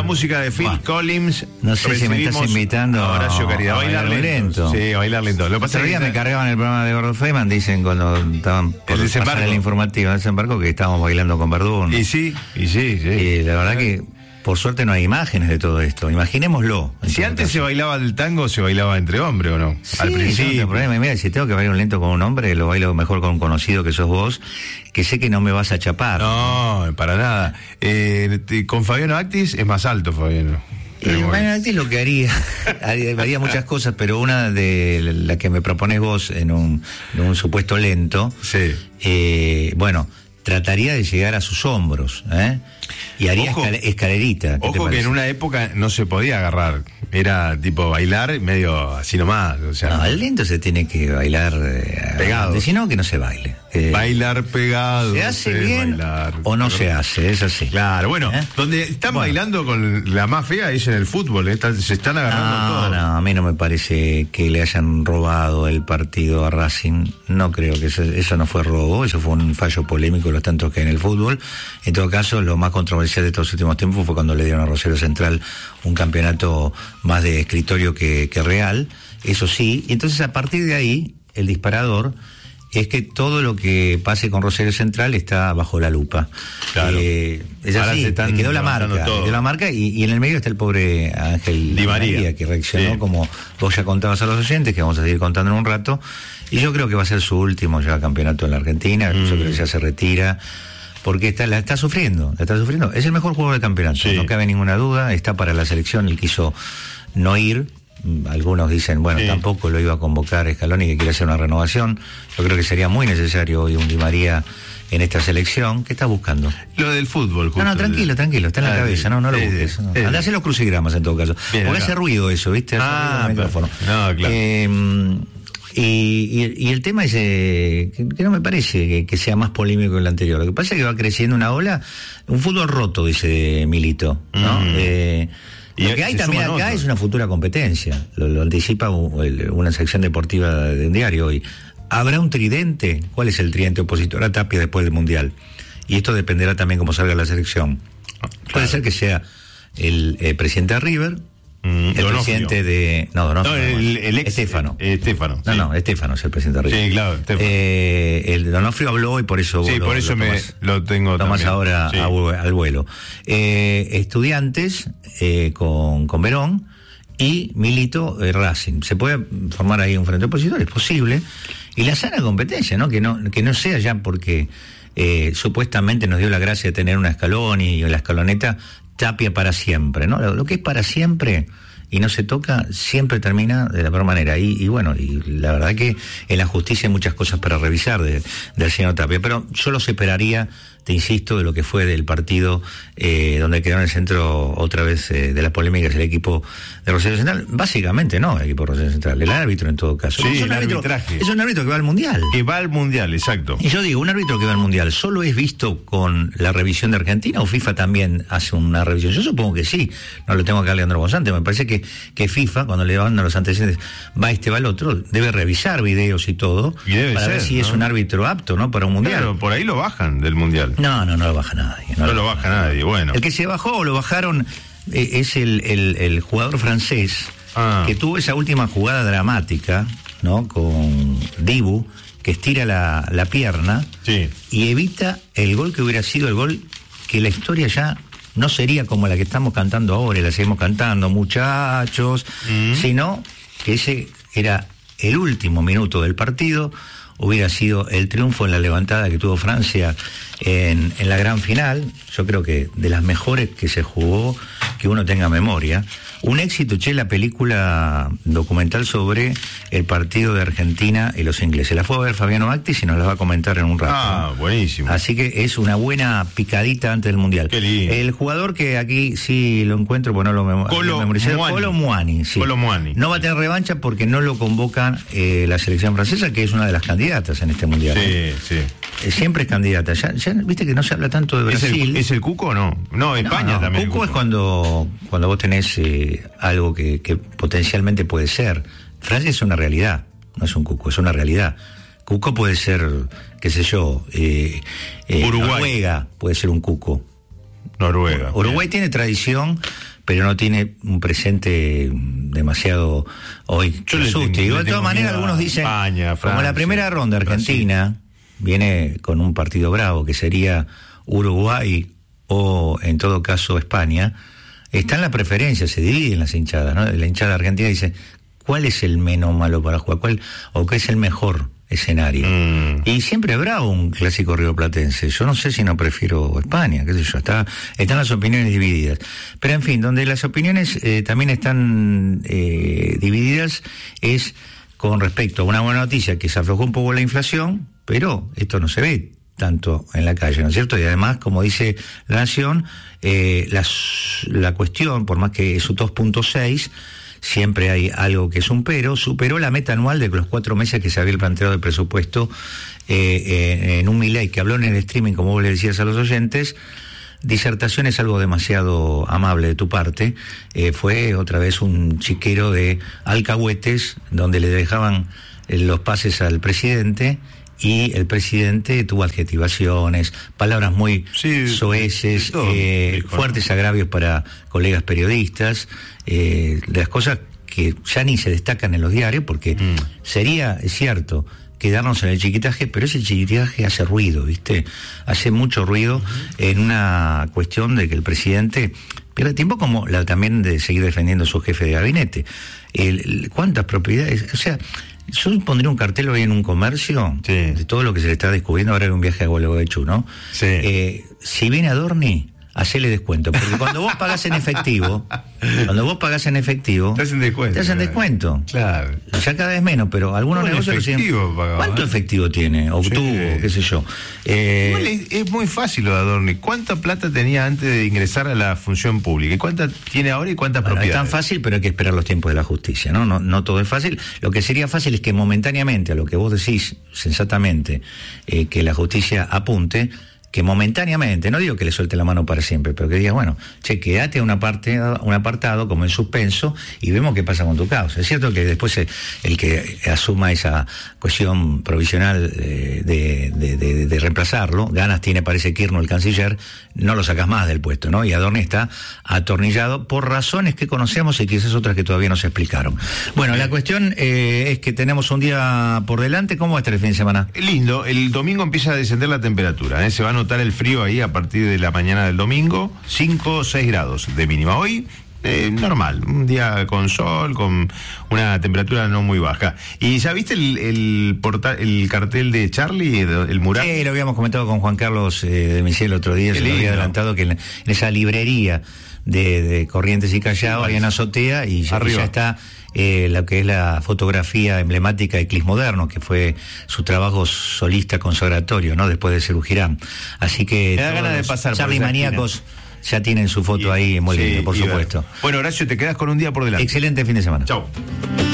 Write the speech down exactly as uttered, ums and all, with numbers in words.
la música de Phil bueno, Collins. No sé si me estás invitando a Horacio Caridad. a bailar, bailar lento. lento. Sí, a bailar lento. Lo que pasa Otro día es que me cargaban el programa de Gordo Feynman, dicen cuando estaban por el pasar el informativo del desembarco que estábamos bailando con Verdún. Y sí, y sí, sí. Y la verdad que por suerte no hay imágenes de todo esto. Imaginémoslo. Si antes caso. se bailaba el tango, se bailaba entre hombres, ¿o no? Sí, al principio. No problema. Mira, si tengo que bailar un lento con un hombre, lo bailo mejor con un conocido que sos vos, que sé que no me vas a chapar. No, para nada. Eh, con Fabiano Actis es más alto, Fabiano. Y Fabiano Actis lo que haría, haría, haría muchas cosas, pero una de las que me propones vos en un, en un supuesto lento, sí. eh, bueno, trataría de llegar a sus hombros, ¿eh? Y haría ojo, escal escalerita. Ojo que en una época no se podía agarrar, era tipo bailar medio así nomás. O sea, no, el lento se tiene que bailar eh, pegado. Si no, que no se baile. Eh, bailar pegado. ¿Se hace bien bailar, o no se hace? Es así. Claro, bueno, ¿eh? Donde están bueno. bailando con la más fea es en el fútbol, ¿eh? Están, se están agarrando no, todo. No, a mí no me parece que le hayan robado el partido a Racing. No creo que eso, eso no fue robo, eso fue un fallo polémico de los tantos que hay en el fútbol. En todo caso, lo más controversial de estos últimos tiempos fue cuando le dieron a Rosario Central un campeonato más de escritorio que, que real, eso sí. Y entonces a partir de ahí, el disparador es que todo lo que pase con Rosario Central está bajo la lupa. Claro. Eh, es así, le quedó la marca, le quedó la marca y, y en el medio está el pobre Ángel Di María, María que reaccionó, sí. Como vos ya contabas a los oyentes, que vamos a seguir contando en un rato, y yo creo que va a ser su último ya campeonato en la Argentina, mm. yo creo que ya se retira, porque está, la está sufriendo, la está sufriendo. Es el mejor jugador del campeonato, sí. No cabe ninguna duda, está para la selección, él quiso no ir. Algunos dicen, bueno, sí. Tampoco lo iba a convocar Scaloni, que quiere hacer una renovación. Yo creo que sería muy necesario hoy un Di María en esta selección. ¿Qué estás buscando? Lo del fútbol, justo. No, no, tranquilo, tranquilo, está en la ah, cabeza, no, no lo sí, busques. No. Sí. Andá a hacer los crucigramas en todo caso. Bien, porque acá. Hace ruido eso, ¿viste? Hace ah, ruido el micrófono. No, claro. Eh, y, y, y el tema es eh, que, que no me parece que, que sea más polémico que el anterior. Lo que pasa es que va creciendo una ola, un fútbol roto, dice Milito, ¿no? Mm. Eh, Lo y que hay también acá otros. Es una futura competencia, lo, lo anticipa un, una sección deportiva de un diario hoy. ¿Habrá un tridente? ¿Cuál es el tridente opositor a Tapia después del Mundial? Y esto dependerá también cómo salga la selección. Claro. Puede ser que sea el eh, presidente de River, mm, el Donofrio. Presidente de... No, Donofrio, no, el, el ex, Estéfano. Eh, Estéfano. No, sí. no, Estéfano es el presidente de River. Sí, claro, Estéfano. Eh, el Donofrio habló y por eso... Sí, vos por lo, eso lo me tomás, lo tengo tomás también. ahora Sí. a, al vuelo. Eh, estudiantes eh, con, con Verón y Milito eh, Racing. Se puede formar ahí un frente opositor, es posible. Y la sana competencia, ¿no? Que no, que no sea ya porque eh, supuestamente nos dio la gracia de tener una Scaloni y la escaloneta Tapia para siempre, ¿no? Lo, lo que es para siempre y no se toca, siempre termina de la peor manera. Y, y bueno, y la verdad que en la justicia hay muchas cosas para revisar de, del señor Tapia, pero yo los esperaría, te insisto, de lo que fue del partido eh, donde quedó en el centro otra vez eh, de las polémicas el equipo de Rosario Central. Básicamente no el equipo de Rosario Central, el árbitro en todo caso. Sí, es un el árbitro, arbitraje. Es un árbitro que va al Mundial. Que va al Mundial, exacto. Y yo digo, un árbitro que va al Mundial, ¿solo es visto con la revisión de Argentina o FIFA también hace una revisión? Yo supongo que sí, no lo tengo acá a Leandro González, me parece que, que FIFA, cuando le van a los antecedentes, va este, va el otro, debe revisar videos y todo, y debe para ser, ver si ¿no? es un árbitro apto, ¿no? Para un Mundial. Claro, por ahí lo bajan del Mundial. No, no, no lo baja nadie. No, no lo baja nadie, bueno. El que se bajó o lo bajaron eh, es el, el, el jugador francés ah. que tuvo esa última jugada dramática, ¿no? Con Dibu, que estira la, la pierna sí. y evita el gol que hubiera sido el gol que la historia ya no sería como la que estamos cantando ahora, y la seguimos cantando, muchachos, mm. sino que ese era el último minuto del partido, hubiera sido el triunfo en la levantada que tuvo Francia en, en la gran final, yo creo que de las mejores que se jugó, que uno tenga memoria. Un éxito, che, la película documental sobre el partido de Argentina y los ingleses. La fue a ver Fabiano Actis y nos la va a comentar en un rato. Ah, ¿no? Buenísimo. Así que es una buena picadita antes del Mundial. Qué lindo. El jugador que aquí sí lo encuentro, pues no lo mem Colo memoricé. Muani. Colo Muani, sí. Colo Muani. No va a tener revancha porque no lo convoca eh, la selección francesa, que es una de las candidatas en este Mundial. Sí, ¿eh? sí. Eh, siempre es candidata. Ya, ya viste que no se habla tanto de Brasil. ¿Es el, ¿es el Cuco o no? No, España no, no. también. Cuco, Cuco es cuando, cuando vos tenés eh, algo que, que potencialmente puede ser. Francia es una realidad, no es un Cuco, es una realidad. Cuco puede ser, qué sé yo, eh, eh, Uruguay. Noruega puede ser un Cuco. Noruega. Uruguay bien. Tiene tradición, pero no tiene un presente demasiado hoy. Yo le tengo- Digo, le de todas tengo maneras, miedo a algunos dicen, España, como Francia, la primera ronda Argentina viene con un partido bravo, que sería Uruguay o, en todo caso, España, está en la preferencia, se dividen las hinchadas, ¿no? La hinchada argentina dice, ¿cuál es el menos malo para jugar? ¿Cuál, o qué es el mejor escenario? Mm. Y siempre habrá un clásico rioplatense. Yo no sé si no prefiero España, qué sé yo, está, están las opiniones divididas. Pero en fin, donde las opiniones eh, también están eh, divididas es con respecto a una buena noticia, que se aflojó un poco la inflación, pero esto no se ve tanto en la calle, ¿no es cierto? Y además, como dice la Nación, eh, las, la cuestión, por más que es dos punto seis, siempre hay algo que es un pero, superó la meta anual de los cuatro meses que se había planteado de presupuesto eh, eh, en un Milei que habló en el streaming, como vos le decías a los oyentes. Disertación es algo demasiado amable de tu parte. Eh, fue otra vez un chiquero de alcahuetes donde le dejaban eh, los pases al presidente y el presidente tuvo adjetivaciones, palabras muy Sí, soeces, de todo, eh, dijo, ¿no? fuertes agravios para colegas periodistas, eh, las cosas que ya ni se destacan en los diarios, porque Mm. sería, es cierto, quedarnos en el chiquitaje, pero ese chiquitaje hace ruido, ¿viste? Hace mucho ruido en una cuestión de que el presidente pierde tiempo, como la también de seguir defendiendo a su jefe de gabinete. El, el- ¿Cuántas propiedades? O sea, yo pondría un cartel hoy en un comercio Sí. de todo lo que se le está descubriendo ahora en un viaje a Gualeguaychú, ¿no? Sí. Eh, si viene Adorni, hacele descuento, porque cuando vos pagás en efectivo, cuando vos pagás en efectivo, Te hacen descuento. te hacen descuento. Claro. Ya cada vez menos, pero algunos No, en negocios lo siguen- efectivo pagaba, ¿Cuánto ¿eh? efectivo tiene? Obtuvo, Sí. qué sé yo. Eh, Igual es, es muy fácil lo de Adorni. ¿Cuánta plata tenía antes de ingresar a la función pública? ¿Y cuánta tiene ahora y cuántas Bueno, es propiedades? tan fácil, pero hay que esperar los tiempos de la justicia, ¿no? No, no todo es fácil. Lo que sería fácil es que momentáneamente, a lo que vos decís sensatamente, eh, que la justicia apunte, que momentáneamente, no digo que le suelte la mano para siempre, pero que diga, bueno, che, quédate a una parte, a un apartado como en suspenso y vemos qué pasa con tu causa. Es cierto que después eh, el que asuma esa cuestión provisional eh, de, de, de, de reemplazarlo, ganas tiene, parece Kirchner, el canciller, no lo sacas más del puesto, ¿no? Y Adorni está atornillado por razones que conocemos y quizás otras que todavía no se explicaron. Bueno, la cuestión eh, es que tenemos un día por delante. ¿Cómo va a estar el fin de semana? Lindo, el domingo empieza a descender la temperatura, ¿eh? Se va a notar el frío ahí a partir de la mañana del domingo, cinco o seis grados de mínima. Hoy, eh, normal, un día con sol, con una temperatura no muy baja. ¿Y ya viste el, el, portal, el cartel de Charlie, el mural? Sí, lo habíamos comentado con Juan Carlos eh, de Misiel el otro día, Qué se lo había lindo. adelantado que en, en esa librería de, de Corrientes y Callao Sí, hay una azotea y ya, arriba. ya está eh, lo que es la fotografía emblemática de Clis Moderno, que fue su trabajo solista consagratorio, ¿no? Después de Cerugirán. Así que Me da todos ganas de los pasar por Charlie esa maníacos ya tienen su foto ahí muy Sí, linda, por y ver. supuesto. Bueno, Horacio, te quedas con un día por delante. Excelente fin de semana. Chau.